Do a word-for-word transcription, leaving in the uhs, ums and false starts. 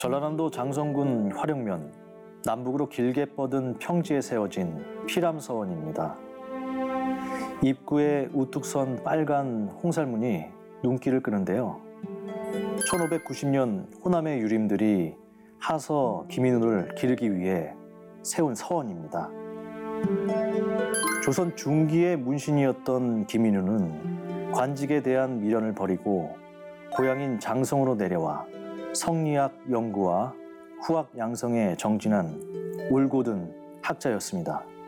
전라남도 장성군 화령면 남북으로 길게 뻗은 평지에 세워진 피람서원입니다. 입구에 우뚝 선 빨간 홍살문이 눈길을 끄는데요. 천오백구십 년 호남의 유림들이 하서 김인우를 기르기 위해 세운 서원입니다. 조선 중기의 문신이었던 김인우는 관직에 대한 미련을 버리고 고향인 장성으로 내려와 성리학 연구와 후학 양성에 정진한 올곧은 학자였습니다.